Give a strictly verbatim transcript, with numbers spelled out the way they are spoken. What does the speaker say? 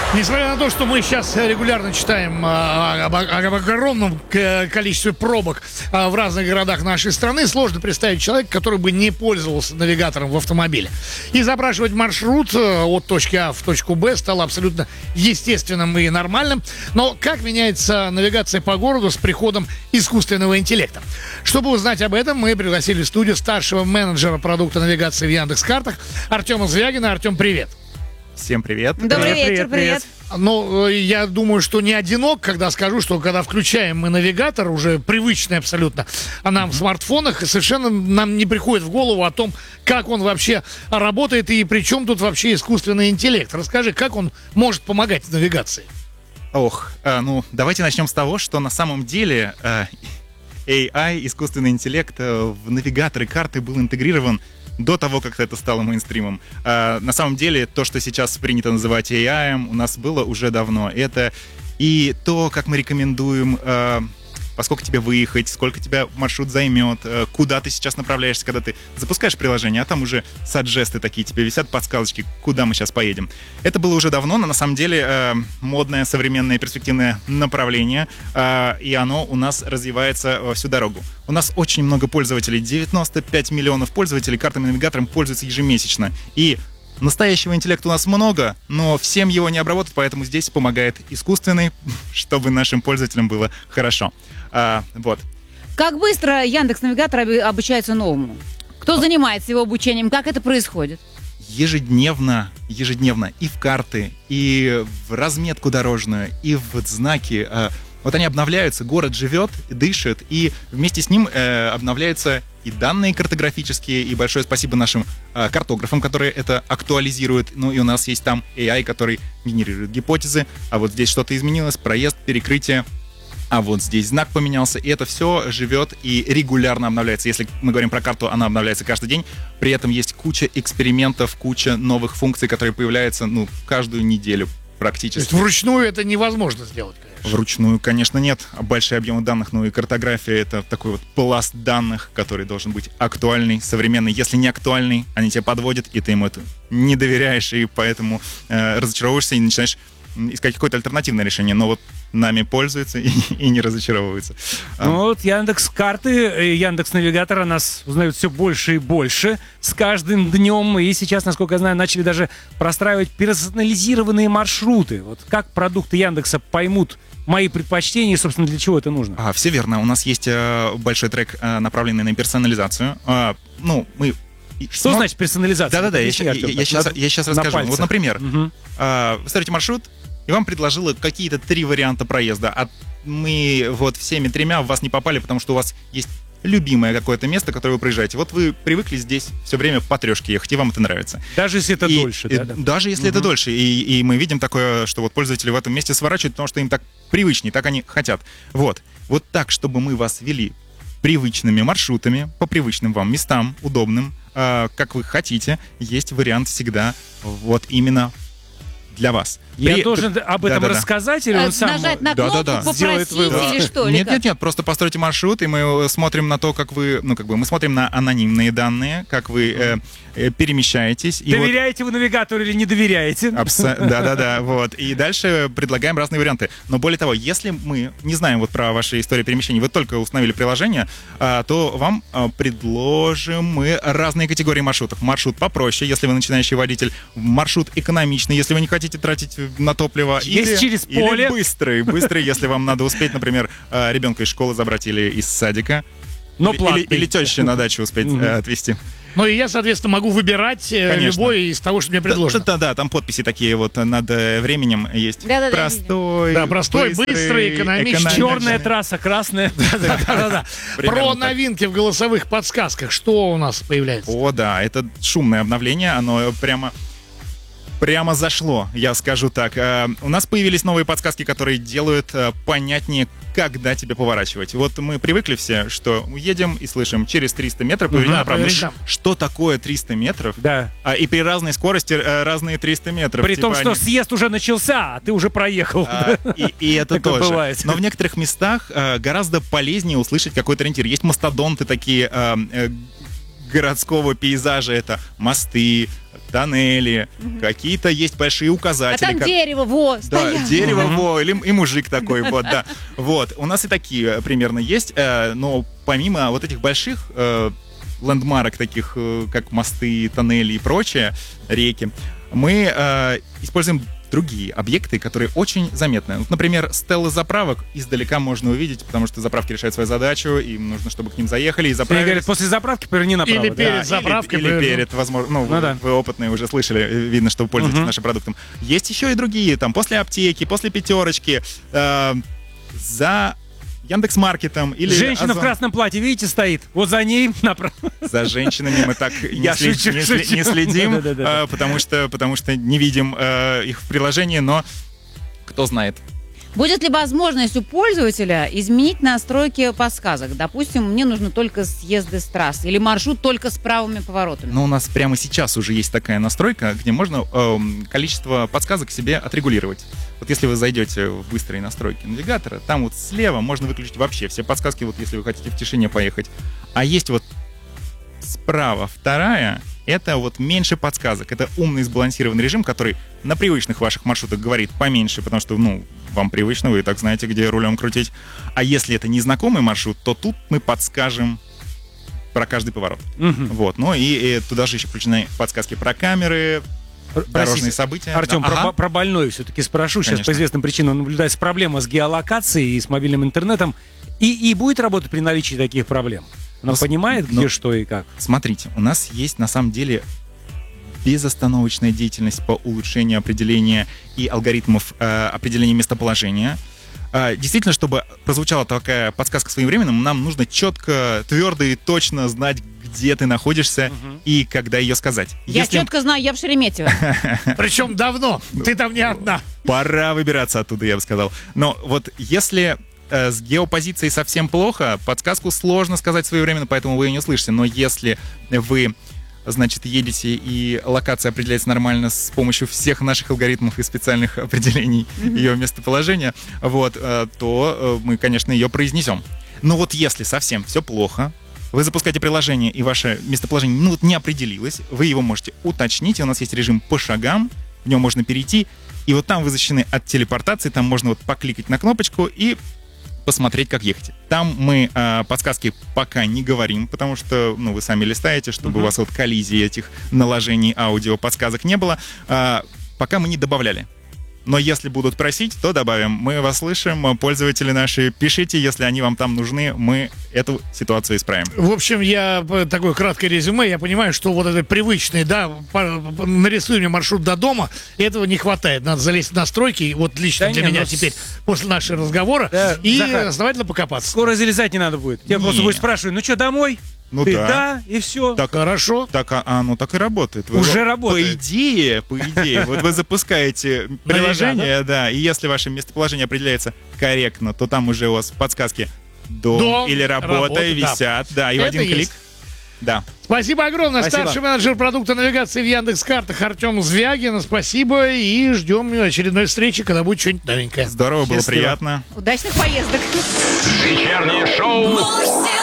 Несмотря на то, что мы сейчас регулярно читаем а, об, об огромном количестве пробок а, в разных городах нашей страны, сложно представить человека, который бы не пользовался навигатором в автомобиле. И запрашивать маршрут от точки А в точку Б стало абсолютно естественным и нормальным. Но как меняется навигация по городу с приходом искусственного интеллекта? Чтобы узнать об этом, мы пригласили в студию старшего менеджера продукта навигации в Яндекс.Картах Артема Звягина. Артем, привет. Всем привет. Добрый привет, вечер, привет. привет. Ну, я думаю, что не одинок, когда скажу, что когда включаем мы навигатор, уже привычный абсолютно, а нам в смартфонах, совершенно нам не приходит в голову о том, как он вообще работает и при чем тут вообще искусственный интеллект. Расскажи, как он может помогать в навигации? Ох, э, ну, давайте начнем с того, что на самом деле э, эй ай, искусственный интеллект, э, в навигаторы карты был интегрирован до того, как это стало мейнстримом. А, на самом деле, то, что сейчас принято называть эй ай, у нас было уже давно. Это и то, как мы рекомендуем, а, поскольку тебе выехать, сколько тебя маршрут займет, а, куда ты сейчас направляешься, когда ты запускаешь приложение, а там уже саджесты такие тебе висят, подсказочки, куда мы сейчас поедем. Это было уже давно, но на самом деле а, модное, современное, перспективное направление, а, и оно у нас развивается всю дорогу. У нас очень много пользователей, девяносто пять миллионов пользователей картами навигатором пользуются ежемесячно. И настоящего интеллекта у нас много, но всем его не обработать, поэтому здесь помогает искусственный, чтобы нашим пользователям было хорошо. А, вот. Как быстро Яндекс.Навигатор обучается новому? Кто занимается его обучением? Как это происходит? Ежедневно, ежедневно и в карты, и в разметку дорожную, и в знаки. Вот они обновляются, город живет, дышит, и вместе с ним э, обновляются и данные картографические, и большое спасибо нашим э, картографам, которые это актуализируют. Ну и у нас есть там эй ай, который генерирует гипотезы, а вот здесь что-то изменилось, проезд, перекрытие, а вот здесь знак поменялся, и это все живет и регулярно обновляется. Если мы говорим про карту, она обновляется каждый день, при этом есть куча экспериментов, куча новых функций, которые появляются, ну, каждую неделю практически. То есть вручную это невозможно сделать, конечно. Вручную, конечно, нет. Большие объемы данных, ну и картография — это такой вот пласт данных, который должен быть актуальный, современный. Если не актуальный, они тебя подводят, и ты ему это не доверяешь, и поэтому э, разочаровываешься и начинаешь искать какое-то альтернативное решение. Но вот нами пользуются и, и не разочаровываются. Ну вот Яндекс.Карты, Яндекс.Навигатора нас узнают все больше и больше с каждым днем. И сейчас, насколько я знаю, начали даже простраивать персонализированные маршруты. Вот как продукты Яндекса поймут мои предпочтения и, собственно, для чего это нужно? А, все верно. У нас есть э, большой трек, э, направленный на персонализацию. Э, ну, мы... Что Но... значит персонализация? Да-да-да, я, я, я, я, сейчас, я сейчас расскажу. Пальцах. Вот, например, угу. э, вы ставите маршрут, и вам предложило какие-то три варианта проезда. А мы вот всеми тремя в вас не попали, потому что у вас есть любимое какое-то место, которое вы проезжаете. Вот вы привыкли здесь все время по трешке ехать, и вам это нравится. Даже если это и, дольше. И, да, да. Даже если угу. это дольше. И, и мы видим такое, что вот пользователи в этом месте сворачивают, потому что им так привычнее, так они хотят. Вот. Вот так, чтобы мы вас вели привычными маршрутами, по привычным вам местам, удобным, э, как вы хотите, есть вариант всегда вот именно для вас. Я При... должен об этом да, да, рассказать или а, он сам? Нажать на кнопку, да, да, да. попросить да. или что? Нет, нет, нет, просто постройте маршрут, и мы смотрим на то, как вы, ну как бы, мы смотрим на анонимные данные, как вы э, э, перемещаетесь. И доверяете вот... вы навигатору или не доверяете? Абсо... Да, да, да, вот. И дальше предлагаем разные варианты. Но более того, если мы не знаем вот про ваши истории перемещений, вы только установили приложение, а, то вам а, предложим мы разные категории маршрутов. Маршрут попроще, если вы начинающий водитель, маршрут экономичный, если вы не хотите тратить на топливо. Есть или, через поле. Или быстрый, быстрый, если вам надо успеть, например, ребенка из школы забрать или из садика. Но или, или, или тещу на дачу успеть э, отвезти. Ну и я, соответственно, могу выбирать э, любой из того, что мне предложено. Да, да, да, там подписи такие вот над э, временем есть. Да, да, да, простой, да, простой, быстрый, быстрый, экономичный. Черная трасса, красная. Да-да-да. Про новинки в голосовых подсказках. Что у нас появляется? О, да, это шумное обновление, оно прямо... Прямо зашло, я скажу так. Uh, у нас появились новые подсказки, которые делают uh, понятнее, когда тебе поворачивать. Вот мы привыкли все, что едем и слышим через триста метров, поверни направо. Да, что такое триста метров? Да. Uh, и при разной скорости uh, разные триста метров. При типа том, что они... съезд уже начался, а ты уже проехал. Uh, и, и это тоже. Бывает. Но в некоторых местах uh, гораздо полезнее услышать какой-то ориентир. Есть мастодонты такие... Uh, uh, городского пейзажа. Это мосты, тоннели, какие-то есть большие А указатели. там как- дерево, во, Да, стоят. дерево, во, или, и мужик такой, вот, да. Вот, у нас и такие э, примерно есть, э, но помимо вот этих больших э, лендмарок, таких, э, как мосты, тоннели и прочее, реки, мы э, используем другие объекты, которые очень заметны. Вот, например, стеллы заправок издалека можно увидеть, потому что заправки решают свою задачу, им нужно, чтобы к ним заехали и Они заправились. говорят, после заправки поверни направо. Или да. перед Да, заправкой, Или, или поверну. перед, возможно, ну, Ну вы, да. вы опытные уже слышали, э, видно, что вы пользуетесь Мгм. нашим продуктом. Есть еще и другие, там, после аптеки, после пятерочки, э, за Яндекс.Маркетом или... Женщина в Озон. красном платье, видите, стоит. Вот за ней направо. За женщинами мы так не, Я след- шучу, не след- шучу. не следим, Да-да-да-да. э, потому, что, потому что не видим э, их в приложении, но кто знает. Будет ли возможность у пользователя изменить настройки подсказок? Допустим, мне нужно только съезды с трассы или маршрут только с правыми поворотами. Но у нас прямо сейчас уже есть такая настройка, где можно эм, количество подсказок себе отрегулировать. Вот если вы зайдете в быстрые настройки навигатора, там вот слева можно выключить вообще все подсказки, вот если вы хотите в тишине поехать. А есть вот справа вторая, это вот меньше подсказок. Это умный сбалансированный режим, который на привычных ваших маршрутах говорит поменьше, потому что, ну, вам привычно, вы и так знаете, где рулем крутить. А если это незнакомый маршрут, то тут мы подскажем про каждый поворот. Мгм. Вот, ну и, и туда же еще включены подсказки про камеры, дорожные Простите, события. Артем, Да, про, ага. про больную все-таки спрошу. Сейчас Конечно. по известным причинам наблюдается проблема с геолокацией и с мобильным интернетом. И, и будет работать при наличии таких проблем? Она Ну, с- понимает, ну, где, что и как? Смотрите, у нас есть на самом деле безостановочная деятельность по улучшению определения и алгоритмов э, определения местоположения. Э, действительно, чтобы прозвучала такая подсказка своевременным, нам нужно четко, твердо и точно знать, где ты находишься и когда ее сказать. Я Если четко знаю, я в Шереметьево. Причем давно. Ты там не одна. пора выбираться оттуда, я бы сказал. Но вот если э, с геопозицией совсем плохо, подсказку сложно сказать своевременно, поэтому вы ее не услышите. Но если вы, значит, едете и локация определяется нормально с помощью всех наших алгоритмов и специальных определений ее местоположения, вот, э, то э, мы, конечно, ее произнесем. Но вот если совсем все плохо, вы запускаете приложение, и ваше местоположение ну, вот не определилось, вы его можете уточнить, и у нас есть режим по шагам, в нем можно перейти, и вот там вы защищены от телепортации, там можно вот покликать на кнопочку и посмотреть, как ехать. Там мы э, подсказки пока не говорим, потому что, ну, вы сами листаете, чтобы у вас вот коллизии этих наложений аудио подсказок не было. Э, пока мы не добавляли. Но если будут просить, то добавим. Мы вас слышим, пользователи наши, пишите, если они вам там нужны, мы эту ситуацию исправим. В общем, я э, такое краткое резюме. Я понимаю, что вот это привычный, да, по- по- нарисуй мне маршрут до дома, этого не хватает. Надо залезть в настройки. И вот лично Да для не, меня ну, теперь, после нашего разговора, Да, и Захар, основательно покопаться. Скоро залезать не надо будет. Я Не. просто будет спрашиваю, ну что, домой? Ну Ты да. да, и все. Так, Хорошо. Так, а, а, ну так и работает. Вы- Уже работает. По идее, по идее, вот вы запускаете приложение, да, и если ваше местоположение определяется корректно, то там уже у вас подсказки дом, Дом, или работа, работа, да. висят, да, и в Это один клик. есть. Да. Спасибо огромное. Спасибо. Старший менеджер продукта навигации в Яндекс.Картах Артем Звягин. Спасибо. И ждем очередной встречи, когда будет что-нибудь новенькое. Здорово, было Счастливо. приятно. Удачных поездок. Вечернее шоу More